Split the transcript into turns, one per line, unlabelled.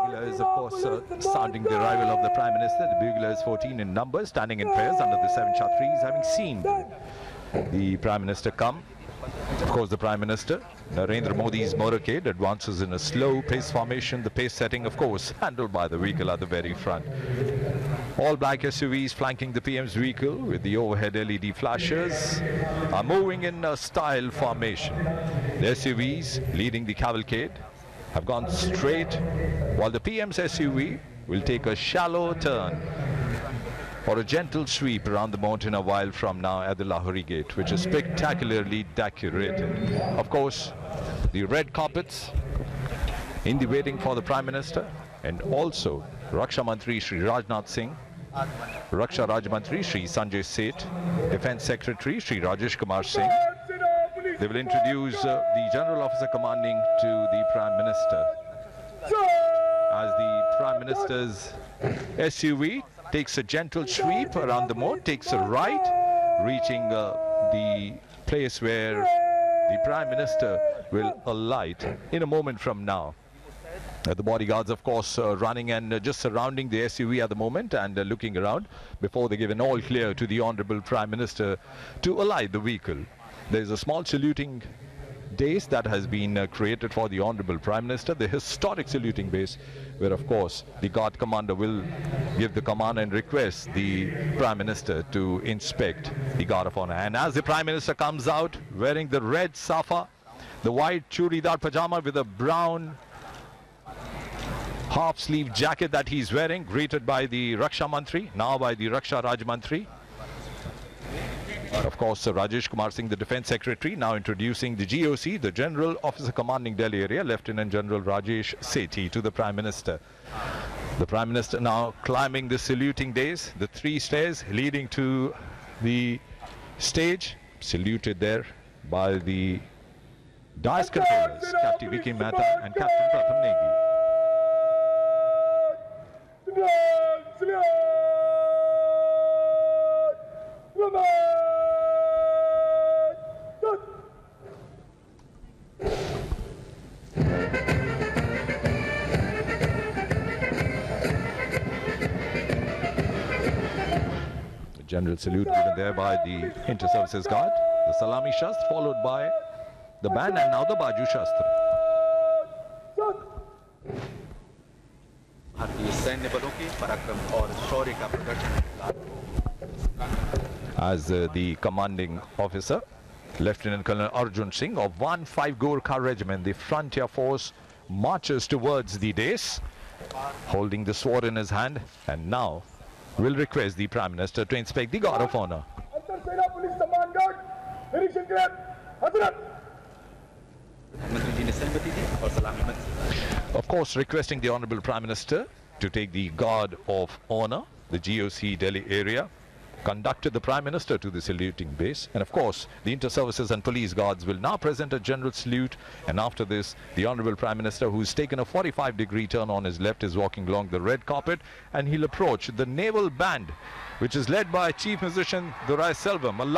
buglers, of course, sounding the arrival of the Prime Minister. The buglers, 14 in number, standing in pairs under the 7 Chhatris, having seen the Prime Minister come. Of course, the Prime Minister, Narendra Modi's motorcade, advances in a slow pace formation. The pace setting, of course, handled by the vehicle at the very front. All black SUVs flanking the PM's vehicle with the overhead LED flashers are moving in a style formation. The SUVs leading the cavalcade have gone straight, while the PM's SUV will take a shallow turn or a gentle sweep around the mountain a while from now at the Lahori Gate, which is spectacularly decorated. Of course, the red carpets in the waiting for the Prime Minister, and also Raksha Mantri Shri Rajnath Singh, Raksha Raj Mantri Shri Sanjay Seth, Defence Secretary Shri Rajesh Kumar Singh. They will introduce the General Officer Commanding to the Prime Minister as the Prime Minister's SUV takes a gentle sweep around the moat, takes a right, reaching the place where the Prime Minister will alight in a moment from now. The bodyguards, of course, running and just surrounding the SUV at the moment and looking around before they give an all clear to the Honorable Prime Minister to alight the vehicle. There is a small saluting base that has been created for the Honorable Prime Minister, the historic saluting base, where of course the Guard Commander will give the command and request the Prime Minister to inspect the Guard of Honor. And as the Prime Minister comes out wearing the red safa, the white churidar pajama with a brown half-sleeve jacket that he's wearing, greeted by the Raksha Mantri, now by the Raksha Raj Mantri. Of course, Rajesh Kumar Singh, the Defence Secretary, now introducing the GOC, the General Officer Commanding Delhi Area, Lieutenant General Rajesh Sethi, to the Prime Minister. The Prime Minister now climbing the saluting dais, the 3 stairs leading to the stage, saluted there by the dais controllers, Captain Vicky Mehta and Captain Pratham Negi. General salute given there by the Inter-Services Guard, the Salami Shastra followed by the band, and now the Baju Shastra. As the commanding officer, Lieutenant Colonel Arjun Singh of 1-5 Gorkha Regiment, the frontier force, marches towards the dais, holding the sword in his hand, and now will request the Prime Minister to inspect the Guard of Honor. Of course, requesting the Honorable Prime Minister to take the Guard of Honor, the GOC Delhi area, conducted the Prime Minister to the saluting base, and of course the Inter-Services and Police Guards will now present a general salute, and after this the Honorable Prime Minister, who's taken a 45-degree turn on his left, is walking along the red carpet, and he'll approach the Naval Band, which is led by Chief Musician Durai Selvam.